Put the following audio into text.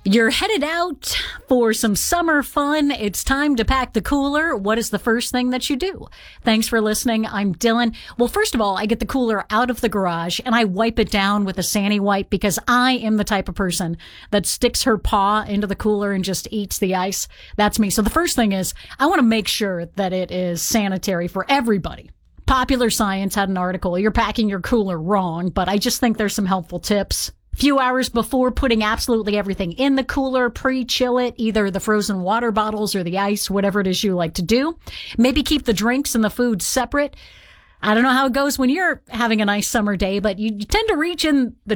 You're headed out for some summer fun. It's time to pack the cooler. What is the first thing that you do? Thanks for listening. I'm Dylan. Well, first of all, I get the cooler out of the garage and I wipe it down with a Sani wipe because I am the type of person that sticks her paw into the cooler and just eats the ice. That's me. So the first thing is I want to make sure that it is sanitary for everybody. Popular Science had an article. You're packing your cooler wrong, but I just think there's some helpful tips. Few hours before putting absolutely everything in the cooler, pre-chill it, either the frozen water bottles or the ice, whatever it is you like to do. Maybe keep the drinks and the food separate. I don't know how it goes when you're having a nice summer day, but you tend to reach in the